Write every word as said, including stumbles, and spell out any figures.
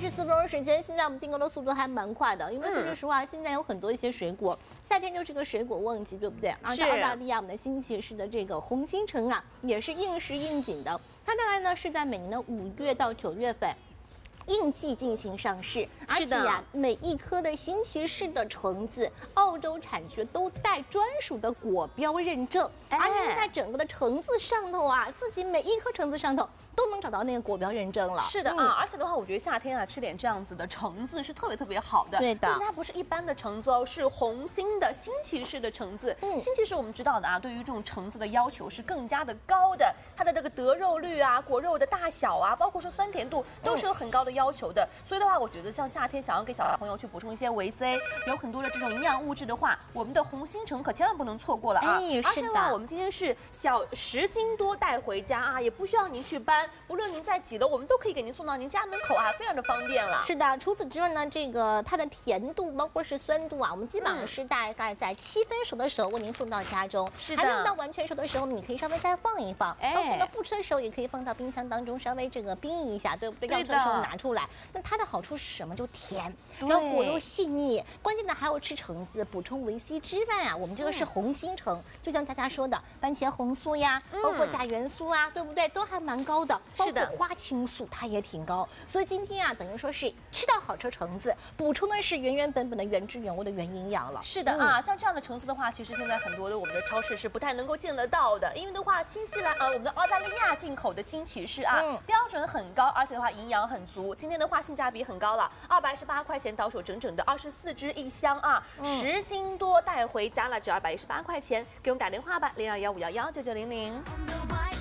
十四分钟时间，现在我们订购的速度还蛮快的，因为说句实话，现在有很多一些水果，夏天就是个水果旺季，对不对？而在澳大利亚，我们的新奇士的这个红心橙啊，也是应时应景的。它大概呢是在每年的五月到九月份。应季进行上市，而且呀、啊，每一颗的新奇士的橙子，澳洲产区都带专属的果标认证，哎、而且在整个的橙子上头啊，自己每一颗橙子上头都能找到那个果标认证了。 是的啊、嗯，而且的话，我觉得夏天啊吃点这样子的橙子是特别特别好的。 对的， 但是它不是一般的橙子哦，是红心的新奇士的橙子。嗯，新奇士我们知道的啊，对于这种橙子的要求是更加的高的，它的这个得肉率啊、果肉的大小啊，包括说酸甜度都是有很高的要求的。所以的话，我觉得像夏天想要给小朋友去补充一些维 C， 有很多的这种营养物质的话，我们的红心橙可千万不能错过了啊！ 哎、 而且的话，我们今天是小十斤多带回家啊，也不需要您去搬，无论您在几楼，我们都可以给您送到您家门口啊，非常的方便了。 是的，除此之外呢，这个它的甜度包括是酸度啊，我们基本上是大概在七分熟的时候为您送到家中， 是的， 还没有到完全熟的时候，你可以稍微再放一放，哎，放到不吃的时候也可以放到冰箱当中稍微这个冰一下，对不对？要吃的时候拿出来。那它的好处是什么？就甜，然后果肉细腻，关键的还有吃橙子补充维 C 之外啊，我们这个是红心橙，嗯、就像大家说的番茄红素呀，包括钾元素啊，对不对？都还蛮高的，包括花青素它也挺高。所以今天啊，等于说是吃到好吃橙子，补充的是原原本本的原汁原味的原营养了。 是的、嗯、啊，像这样的橙子的话，其实现在很多的我们的超市是不太能够见得到的，因为的话，新西兰呃，我们的澳大利亚进口的新奇士啊，嗯、标准很高，而且的话营养很足。今天的话性价比很高了，二百一十八块钱到手整整的二十四支一箱啊，十、嗯、斤多带回家了，只要二百一十八块钱，给我们打电话吧，零二幺五幺幺九九零零。